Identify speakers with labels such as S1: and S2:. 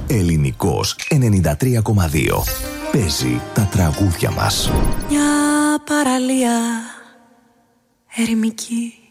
S1: Ελληνικός 93,2. Παίζει τα τραγούδια μας.
S2: Μια παραλία ερημική